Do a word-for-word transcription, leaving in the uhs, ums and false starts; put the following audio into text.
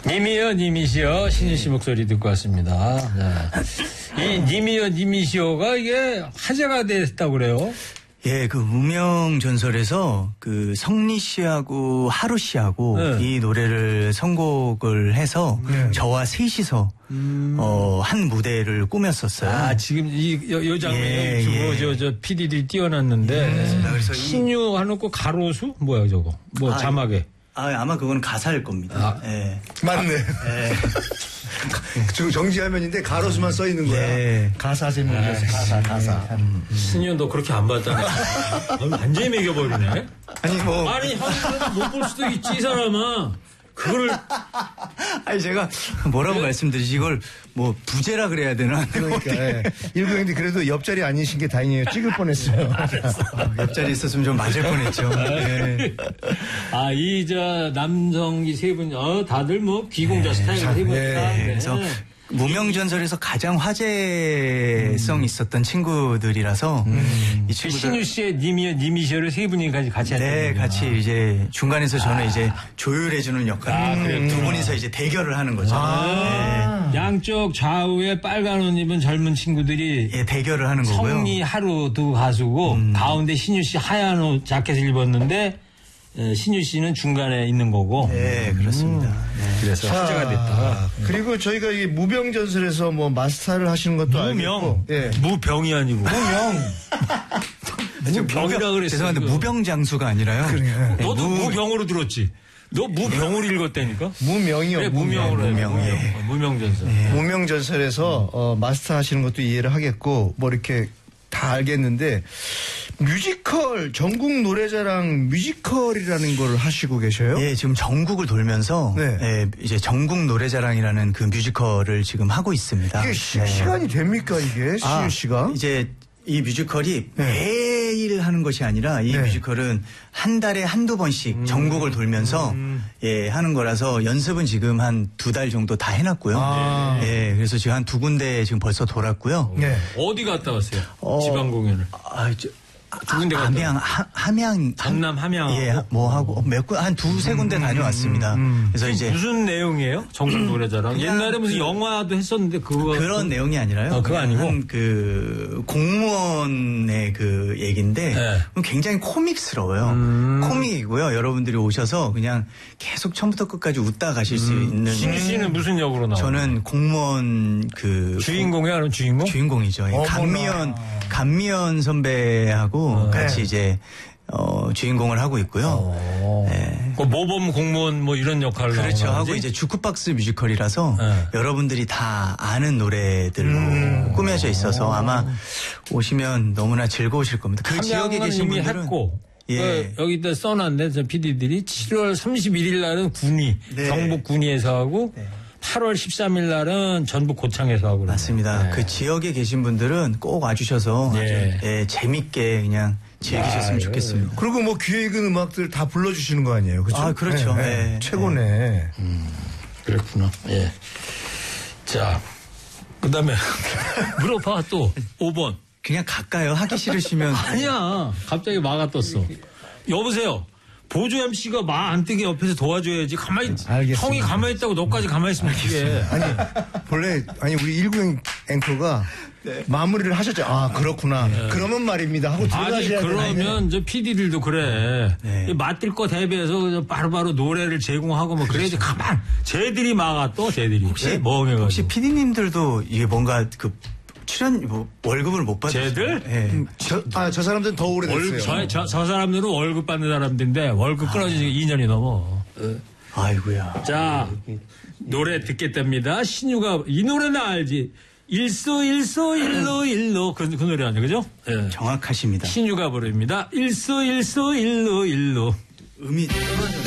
님이여 님이시여 신유 씨 목소리 듣고 왔습니다. 네. 이 님이여 님이시여가 이게 화제가 됐다고 그래요? 예, 그 무명 전설에서 그 성리 씨하고 하루 씨하고 네. 이 노래를 선곡을 해서 네. 저와 셋이서 음. 어, 한 무대를 꾸몄었어요. 아, 지금 이 요, 요 장면에 예, 예. 저, 저 피디들이 띄워놨는데 예. 그래서 신유 하놓고 가로수 뭐야 저거? 뭐 아, 자막에? 아, 아마 그건 가사일 겁니다. 아. 예. 맞네. 예. 정지화면인데 가로수만 써 있는 거야. 예. 가사 제목이었어. 아, 가사, 가사. 음. 신유 너 그렇게 안 봤잖아. 완전히 매겨버리네. 아니 뭐. 아니 형은 못 볼 수도 있지 이 사람아. 그걸 아니 제가 뭐라고 네? 말씀드리지 이걸 뭐 부재라 그래야 되나? 그러니까 예. 일구형님 그래도 옆자리 아니신 게 다행이에요. 찍을 뻔했어요. 어, 옆자리 있었으면 좀 맞을 뻔했죠. 네. 아, 이 저 남성이 세 분, 어 다들 뭐 귀공자 네. 스타일 세 분. 네. 그래서 무명전설에서 가장 화제성 음. 있었던 친구들이라서 음. 이 친구들 신유 씨의 님이여 님이시여를 세 분이 같이 했던 네, 거구나. 같이 이제 중간에서 저는 아. 이제 조율해주는 역할을 아, 음. 두 분이서 이제 대결을 하는 거죠. 아. 네. 양쪽 좌우에 빨간 옷 입은 젊은 친구들이 예, 대결을 하는 거고요. 성리 하루 두 가수고 음. 가운데 신유 씨 하얀 옷 자켓을 입었는데 신유 씨는 중간에 있는 거고. 네, 그렇습니다. 음. 네. 그래서 자, 화제가 됐다. 그리고 저희가 이 무병전설에서 뭐 마스터를 하시는 것도 무명. 예. 무병이 아니고. 무명. 무병이라 그랬어. 죄송한데 무병장수가 아니라요. 그래. 네, 너도 무... 무병으로 들었지. 너 무병을 읽었다니까? 무명이요. 그래, 무명으로 무명. 무명. 예. 무명전설. 예. 무명전설에서 어, 마스터 하시는 것도 이해를 하겠고 뭐 이렇게 다 알겠는데 뮤지컬 전국 노래자랑 뮤지컬이라는 걸 하시고 계셔요? 예, 지금 전국을 돌면서 네. 예, 이제 전국 노래자랑이라는 그 뮤지컬을 지금 하고 있습니다. 이게 시, 네. 시간이 됩니까 이게 아, 신유 씨가? 이제 이 뮤지컬이 네. 매일 하는 것이 아니라 이 네. 뮤지컬은 한 달에 한두 번씩 음. 전국을 돌면서 음. 예, 하는 거라서 연습은 지금 한 두 달 정도 다 해놨고요. 아. 예, 그래서 지금 한 두 군데 지금 벌써 돌았고요. 네. 어디 갔다 왔어요? 어, 지방 공연을. 아, 저, 두 군데 갔다 함양, 하, 함양. 전남 함양. 예, 뭐 하고, 몇 군, 한 두세 군데 음, 다녀왔습니다. 음, 음. 그래서 이제. 무슨 내용이에요? 전국 노래자랑. 옛날에 무슨 영화도 했었는데 그거. 그런 내용이 아니라요. 아, 그거 아니고. 한 그, 공무원의 그 얘기인데. 네. 굉장히 코믹스러워요. 음. 코믹이고요. 여러분들이 오셔서 그냥 계속 처음부터 끝까지 웃다 가실 수 있는. 신유 씨는 무슨 역으로 나와요? 저는 공무원 그. 주인공이야, 아니면 주인공? 주인공이죠. 어머나. 감미연, 감미연 선배하고 어. 같이 네. 이제, 어, 주인공을 하고 있고요. 어. 네. 그 모범 공무원 뭐 이런 역할을 그렇죠. 나오는 하고 거지? 이제 주크박스 뮤지컬이라서 네. 여러분들이 다 아는 노래들로 음. 꾸며져 있어서 아마 오시면 너무나 즐거우실 겁니다. 그 지역에 계신 이미 분들은 했고. 예. 그 여기다 써놨네, 저 피디들이. 칠월 삼십일일 날은 군위, 네. 경북 군위에서 하고, 네. 팔월 십삼일 날은 전북 고창에서 하고. 맞습니다. 네. 그 지역에 계신 분들은 꼭 와주셔서 네. 아주, 예, 재밌게 그냥 즐기셨으면 아, 좋겠습니다. 그리고 뭐 귀에 익은 음악들 다 불러주시는 거 아니에요? 그렇죠? 아, 그렇죠. 네, 네. 네. 최고네. 음, 그렇구나. 예. 자, 그 다음에, 물어봐, 또, 오 번. 그냥 갈까요? 하기 싫으시면. 아니야. 갑자기 마가 떴어. 여보세요. 보조 엠씨가 마 안 뜨게 옆에서 도와줘야지. 가만히, 알겠습니다. 형이 가만히 있다고 너까지 가만히 있으면 어떡해. 아니, 본래, 아니, 우리 일구형 앵커가 네. 마무리를 하셨죠. 아, 그렇구나. 네. 그러면 말입니다. 하고 아니, 들어가셔야 되나요? 그러면 저 피디들도 그래. 네. 맡을 거 대비해서 바로바로 노래를 제공하고 뭐 그래야지 가만. 쟤들이 막아 또 쟤들이. 혹시, 멍해가지고. 혹시 피디님들도 이게 뭔가 그 출연, 뭐, 월급을 못 받으세요? 쟤들? 네. 저, 아, 저 사람들은 더 오래됐어요. 월급, 저, 저, 저 사람들은 월급 받는 사람들인데 월급 끊어진 지 이 년이 넘어. 아이고야. 자, 노래 듣겠답니다. 신유가, 이 노래는 알지. 일소, 일소, 일로, 일로. 그, 그 노래 아니야, 그죠? 예. 정확하십니다. 신유가 부릅니다. 일소, 일소, 일로, 일로. 음이.